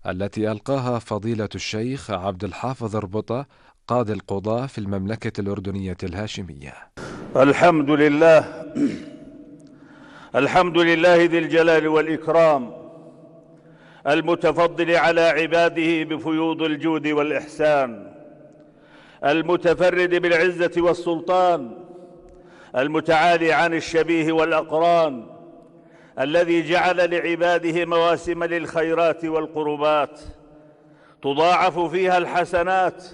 التي ألقاها فضيلة الشيخ عبد الحافظ ربطة قاضي القضاة في المملكة الأردنية الهاشمية. الحمد لله. الحمد لله ذي الجلال والإكرام، المتفضل على عباده بفيوض الجود والإحسان، المتفرد بالعزة والسلطان، المتعالي عن الشبيه والأقران، الذي جعل لعباده مواسم للخيرات والقربات تضاعف فيها الحسنات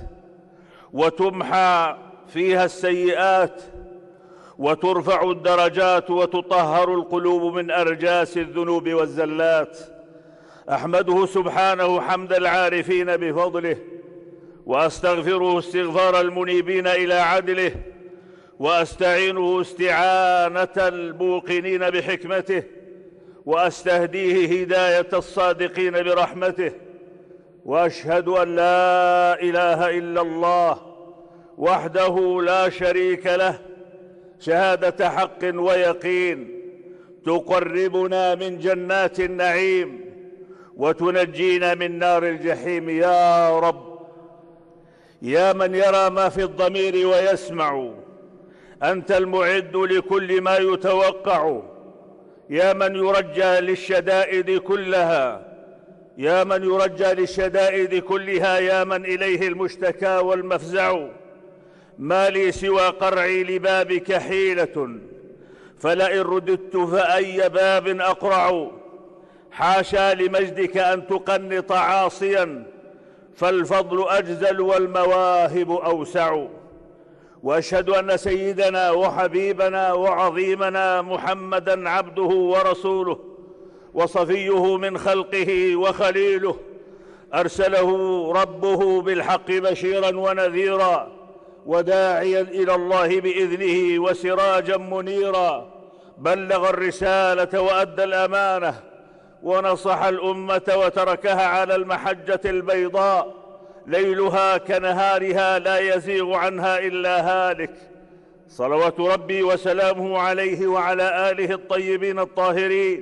وتمحى فيها السيئات وترفع الدرجات وتطهر القلوب من أرجاس الذنوب والزلات. أحمده سبحانه حمد العارفين بفضله، وأستغفره استغفار المنيبين إلى عدله، وأستعينه استعانة الموقنين بحكمته، وأستهديه هداية الصادقين برحمته. وأشهد أن لا إله إلا الله وحده لا شريك له شهادة حق ويقين تقربنا من جنات النعيم وتنجينا من نار الجحيم. يا رب، يا من يرى ما في الضمير ويسمع، أنت المعد لكل ما يتوقع، يا من يرجى للشدائد كلها، يا من يرجى للشدائد كلها، يا من إليه المشتكى والمفزع. ما لي سوى قرعي لبابك حيلة، فلئن رددت فأي باب أقرع. حاشا لمجدك أن تقنط عاصيا، فالفضل أجزل والمواهب أوسع. وأشهد أن سيدنا وحبيبنا وعظيمنا محمدًا عبده ورسوله وصفيه من خلقه وخليله، أرسله ربه بالحق بشيرا ونذيرا وداعيا إلى الله بإذنه وسراجا منيرا. بلغ الرسالة وأدى الأمانة ونصح الأمة وتركها على المحجة البيضاء، ليلها كنهارها لا يزيغ عنها إلا هالك. صلوات ربي وسلامه عليه وعلى آله الطيبين الطاهرين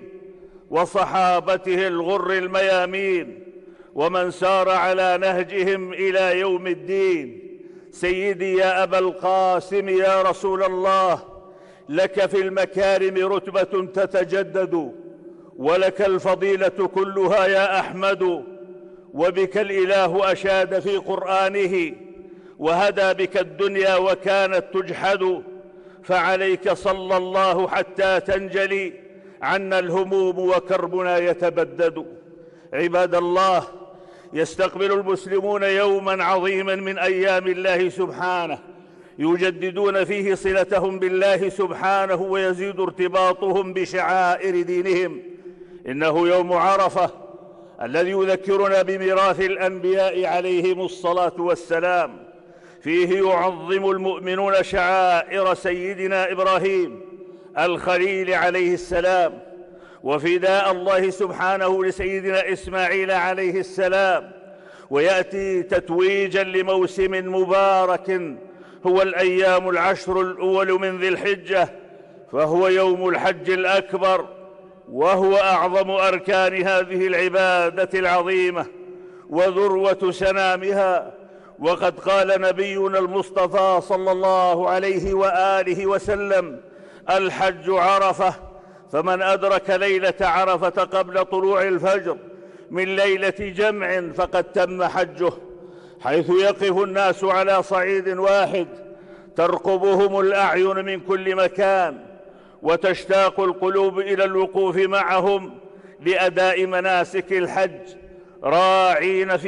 وصحابته الغر الميامين ومن سار على نهجهم إلى يوم الدين. سيدي يا أبا القاسم يا رسول الله، لك في المكارم رتبة تتجدد، ولك الفضيلة كلها يا أحمد، وبك الإله أشاد في قرآنه، وهدى بك الدنيا وكانت تجحد، فعليك صلى الله حتى تنجلي عنا الهموم وكربنا يتبدد. عباد الله، يستقبل المسلمون يوما عظيما من أيام الله سبحانه، يجددون فيه صلتهم بالله سبحانه ويزيد ارتباطهم بشعائر دينهم. إنه يوم عرفة الذي يذكرنا بميراث الأنبياء عليهم الصلاة والسلام. فيه يعظم المؤمنون شعائر سيدنا إبراهيم الخليل عليه السلام، وفداء الله سبحانه لسيدنا إسماعيل عليه السلام. ويأتي تتويجا لموسم مبارك هو الأيام العشر الأول من ذي الحجة، فهو يوم الحج الأكبر، وهو أعظم أركان هذه العبادة العظيمة وذروة سنامها. وقد قال نبينا المصطفى صلى الله عليه وآله وسلم: الحج عرفة، فمن أدرك ليلة عرفة قبل طلوع الفجر من ليلة جمع فقد تم حجه، حيث يقف الناس على صعيد واحد، ترقبهم الأعين من كل مكان، وتشتاق القلوب إلى الوقوف معهم لأداء مناسك الحج، راغبين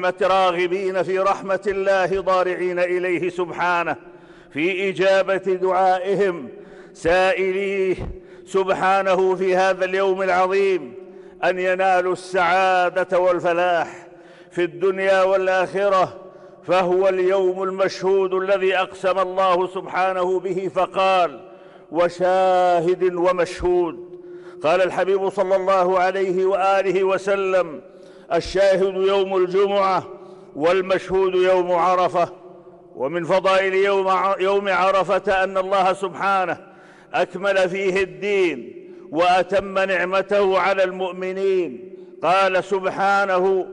في رحمة الله، ضارعين إليه سبحانه في إجابة دعائهم، سائليه سبحانه في هذا اليوم العظيم أن ينالوا السعادة والفلاح في الدنيا والآخرة. فهو اليوم المشهود الذي أقسم الله سبحانه به فقال: وشاهد ومشهود. قال الحبيب صلى الله عليه وآله وسلم: الشاهد يوم الجمعة والمشهود يوم عرفة. ومن فضائل يوم عرفة أن الله سبحانه أكمل فيه الدين وأتم نعمته على المؤمنين. قال سبحانه: